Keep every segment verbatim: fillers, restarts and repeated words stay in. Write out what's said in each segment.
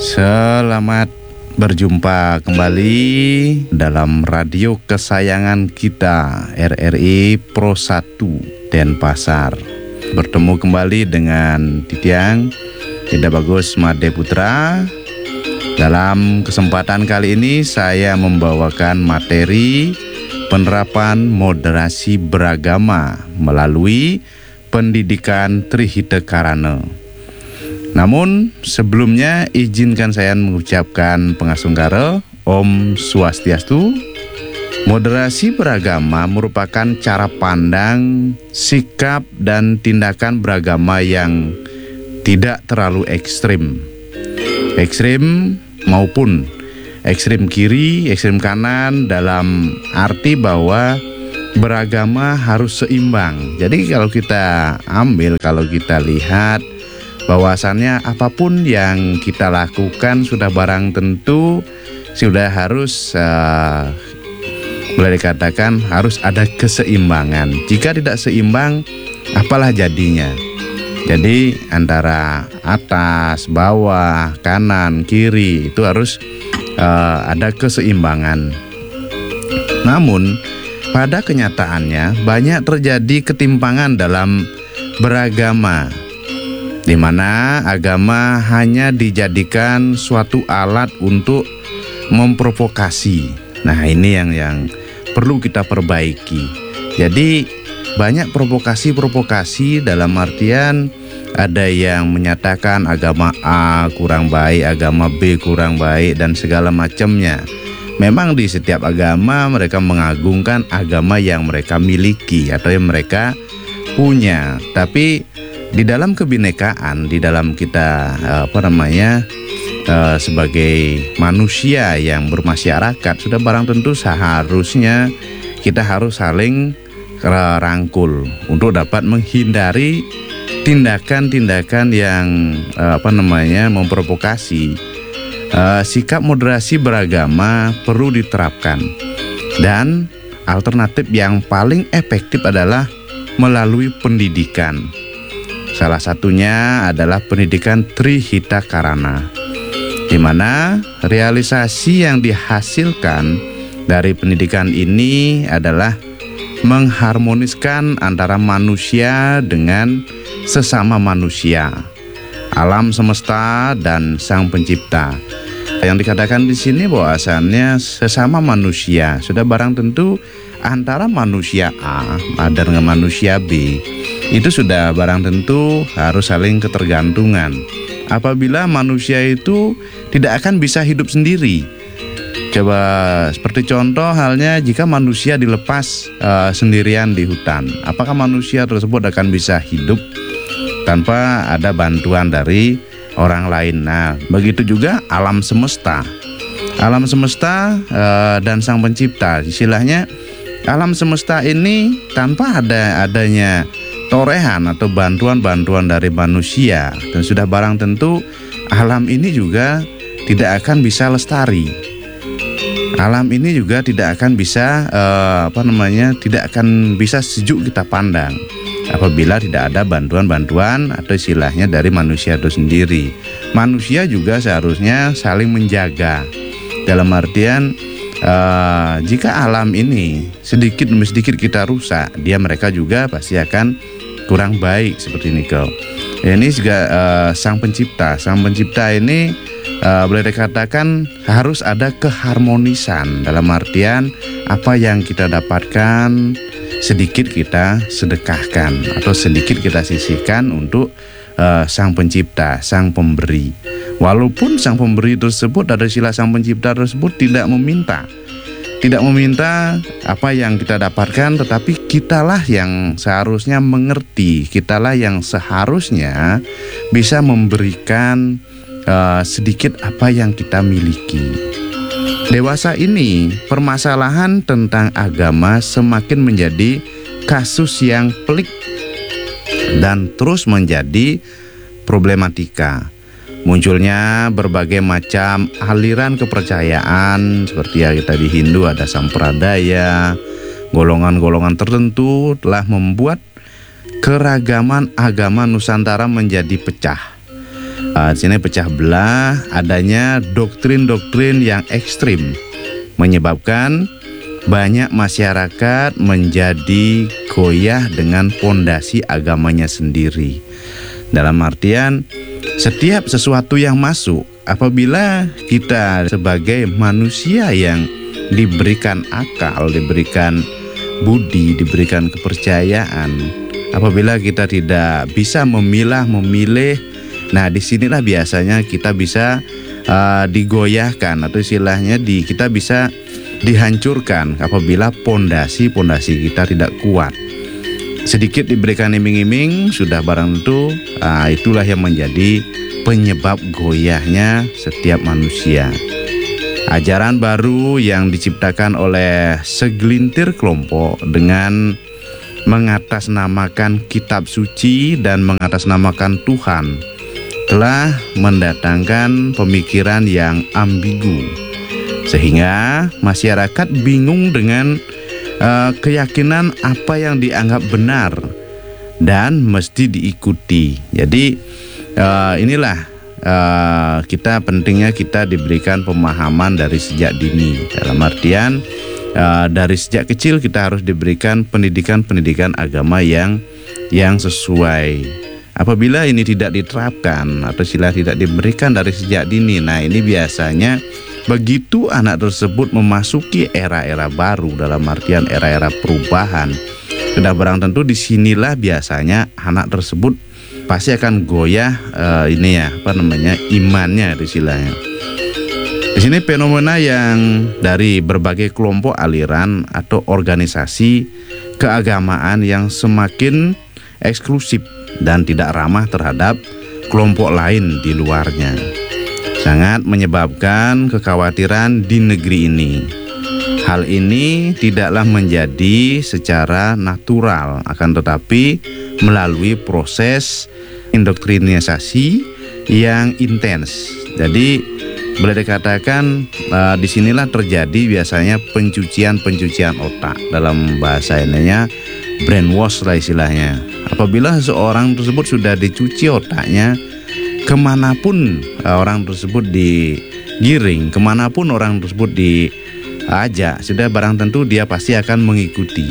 Selamat berjumpa kembali dalam radio kesayangan kita R R I Pro satu Denpasar. Bertemu kembali dengan Titiang Tidak Bagus Made Putra. Dalam kesempatan kali ini saya membawakan materi penerapan moderasi beragama melalui pendidikan Trihita Karana. Namun sebelumnya izinkan saya mengucapkan pengasungkara Om Swastiastu. Moderasi beragama merupakan cara pandang, sikap dan tindakan beragama yang tidak terlalu ekstrim. Ekstrim maupun ekstrim kiri, ekstrim kanan dalam arti bahwa beragama harus seimbang. Jadi kalau kita ambil, kalau kita lihat bahwasannya apapun yang kita lakukan sudah barang tentu sudah harus uh, boleh dikatakan harus ada keseimbangan. Jika tidak seimbang, apalah jadinya? Jadi antara atas, bawah, kanan, kiri itu harus uh, ada keseimbangan. Namun pada kenyataannya banyak terjadi ketimpangan dalam beragama, di mana agama hanya dijadikan suatu alat untuk memprovokasi. Nah, ini yang yang perlu kita perbaiki. Jadi banyak provokasi-provokasi dalam artian ada yang menyatakan agama A kurang baik, agama B kurang baik dan segala macamnya. Memang di setiap agama mereka mengagungkan agama yang mereka miliki atau yang mereka punya, tapi di dalam kebinekaan, di dalam kita apa namanya uh, sebagai manusia yang bermasyarakat, sudah barang tentu seharusnya kita harus saling rangkul untuk dapat menghindari tindakan-tindakan yang uh, apa namanya memprovokasi. Uh, sikap moderasi beragama perlu diterapkan, dan alternatif yang paling efektif adalah melalui pendidikan. Salah satunya adalah pendidikan Trihita Karana, di mana realisasi yang dihasilkan dari pendidikan ini adalah mengharmoniskan antara manusia dengan sesama manusia, alam semesta dan Sang Pencipta. Yang dikatakan di sini bahwasannya sesama manusia sudah barang tentu antara manusia A ada dengan manusia B. Itu sudah barang tentu harus saling ketergantungan. Apabila manusia itu tidak akan bisa hidup sendiri. Coba seperti contoh halnya jika manusia dilepas uh, sendirian di hutan. Apakah manusia tersebut akan bisa hidup tanpa ada bantuan dari orang lain? Nah, begitu juga alam semesta. Alam semesta uh, dan Sang Pencipta. Istilahnya alam semesta ini tanpa ada adanya torehan atau bantuan-bantuan dari manusia, dan sudah barang tentu alam ini juga tidak akan bisa lestari. Alam ini juga tidak akan bisa eh, apa namanya tidak akan bisa sejuk kita pandang apabila tidak ada bantuan-bantuan atau istilahnya dari manusia itu sendiri. Manusia juga seharusnya saling menjaga, dalam artian eh, jika alam ini sedikit demi sedikit kita rusak, dia mereka juga pasti akan kurang baik seperti ini kau. Ini juga uh, Sang Pencipta. Sang Pencipta ini uh, boleh dikatakan harus ada keharmonisan, dalam artian apa yang kita dapatkan sedikit kita sedekahkan atau sedikit kita sisihkan untuk uh, Sang Pencipta, Sang Pemberi. Walaupun Sang Pemberi tersebut dari sila Sang Pencipta tersebut tidak meminta Tidak meminta apa yang kita dapatkan, tetapi kitalah yang seharusnya mengerti, kitalah yang seharusnya bisa memberikan uh, sedikit apa yang kita miliki. Dewasa ini, permasalahan tentang agama semakin menjadi kasus yang pelik dan terus menjadi problematika. Munculnya berbagai macam aliran kepercayaan, seperti ya kita di Hindu ada sampradaya, golongan-golongan tertentu telah membuat keragaman agama Nusantara menjadi pecah. Uh, di sini pecah belah, adanya doktrin-doktrin yang ekstrim menyebabkan banyak masyarakat menjadi goyah dengan pondasi agamanya sendiri. Dalam artian, setiap sesuatu yang masuk, apabila kita sebagai manusia yang diberikan akal, diberikan budi, diberikan kepercayaan, apabila kita tidak bisa memilah, memilih, nah disinilah biasanya kita bisa uh, digoyahkan, atau istilahnya di, kita bisa dihancurkan apabila pondasi-pondasi kita tidak kuat. Sedikit diberikan iming-iming, sudah barang tentu, uh, itulah yang menjadi penyebab goyahnya setiap manusia. Ajaran baru yang diciptakan oleh segelintir kelompok dengan mengatasnamakan kitab suci dan mengatasnamakan Tuhan telah mendatangkan pemikiran yang ambigu, sehingga masyarakat bingung dengan uh, keyakinan apa yang dianggap benar dan mesti diikuti. Jadi uh, inilah uh, kita pentingnya kita diberikan pemahaman dari sejak dini. Dalam artian uh, dari sejak kecil kita harus diberikan pendidikan-pendidikan agama yang yang sesuai. Apabila ini tidak diterapkan atau sila tidak diberikan dari sejak dini, nah ini biasanya begitu anak tersebut memasuki era-era baru, dalam artian era-era perubahan, sudah barang tentu disinilah biasanya anak tersebut pasti akan goyah uh, ini ya apa namanya imannya istilahnya. Di sini fenomena yang dari berbagai kelompok aliran atau organisasi keagamaan yang semakin eksklusif dan tidak ramah terhadap kelompok lain di luarnya sangat menyebabkan kekhawatiran di negeri ini. Hal ini tidaklah menjadi secara natural, akan tetapi melalui proses indoktrinisasi yang intens. Jadi boleh dikatakan uh, disinilah terjadi biasanya pencucian-pencucian otak, dalam bahasa ininya brainwash lah istilahnya. Apabila seseorang tersebut sudah dicuci otaknya, kemanapun uh, orang tersebut digiring, kemanapun orang tersebut diajak, sudah barang tentu dia pasti akan mengikuti.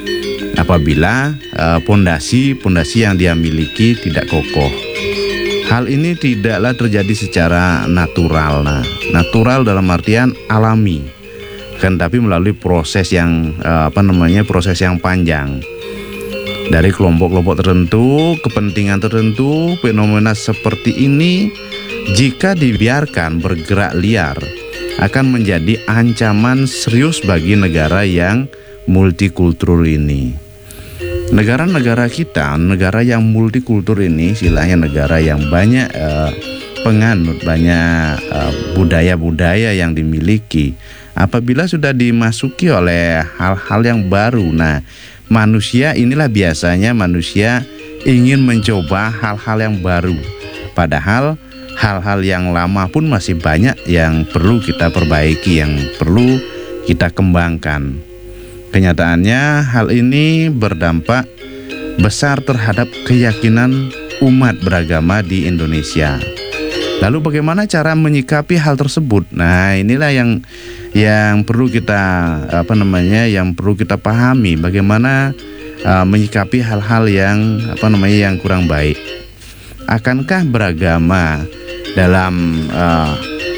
Apabila pondasi-pondasi uh, yang dia miliki tidak kokoh, hal ini tidaklah terjadi secara natural. Nah, natural dalam artian alami, kan, tapi melalui proses yang uh, apa namanya proses yang panjang. Dari kelompok-kelompok tertentu, kepentingan tertentu, fenomena seperti ini jika dibiarkan bergerak liar akan menjadi ancaman serius bagi negara yang multikultur ini. Negara-negara kita, negara yang multikultur ini, istilahnya negara yang banyak eh, penganut, banyak eh, budaya-budaya yang dimiliki. Apabila sudah dimasuki oleh hal-hal yang baru, nah manusia inilah biasanya manusia ingin mencoba hal-hal yang baru. Padahal hal-hal yang lama pun masih banyak yang perlu kita perbaiki, yang perlu kita kembangkan. Kenyataannya hal ini berdampak besar terhadap keyakinan umat beragama di Indonesia. Lalu bagaimana cara menyikapi hal tersebut? Nah, inilah yang yang perlu kita apa namanya yang perlu kita pahami, bagaimana uh, menyikapi hal-hal yang apa namanya yang kurang baik. Akankah beragama dalam uh,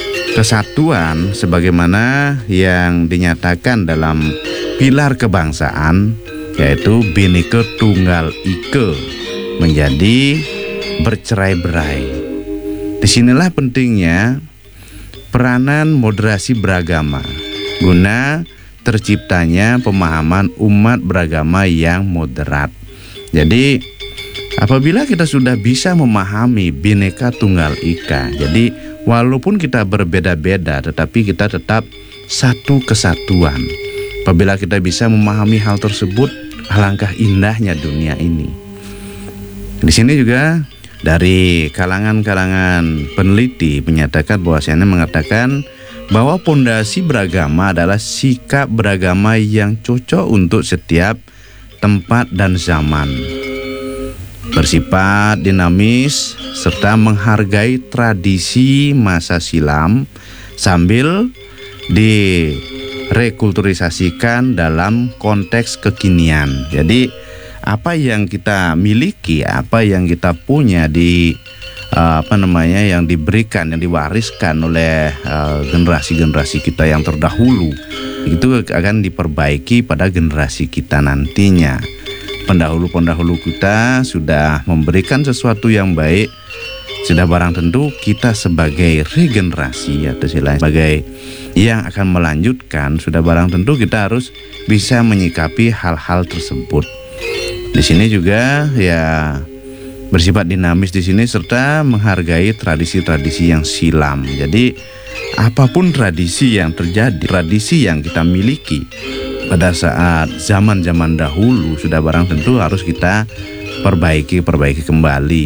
kesatuan sebagaimana yang dinyatakan dalam pilar kebangsaan, yaitu Bhinneka Tunggal Ika, menjadi bercerai-berai? Disinilah pentingnya peranan moderasi beragama guna terciptanya pemahaman umat beragama yang moderat. Jadi apabila kita sudah bisa memahami Bhinneka Tunggal Ika, jadi walaupun kita berbeda-beda tetapi kita tetap satu kesatuan. Apabila kita bisa memahami hal tersebut, alangkah indahnya dunia ini. Di sini juga dari kalangan-kalangan peneliti menyatakan bahwasanya mengatakan bahwa pondasi beragama adalah sikap beragama yang cocok untuk setiap tempat dan zaman. bersifat dinamis serta menghargai tradisi masa silam sambil direkulturisasikan dalam konteks kekinian. Jadi apa yang kita miliki, apa yang kita punya di uh, apa namanya yang diberikan, yang diwariskan oleh uh, generasi-generasi kita yang terdahulu, itu akan diperbaiki pada generasi kita nantinya. Pendahulu-pendahulu kita sudah memberikan sesuatu yang baik, sudah barang tentu kita sebagai regenerasi atau istilahnya sebagai yang akan melanjutkan, sudah barang tentu kita harus bisa menyikapi hal-hal tersebut. Di sini juga ya bersifat dinamis di sini serta menghargai tradisi-tradisi yang silam. Jadi apapun tradisi yang terjadi, tradisi yang kita miliki pada saat zaman-zaman dahulu sudah barang tentu harus kita perbaiki, perbaiki kembali.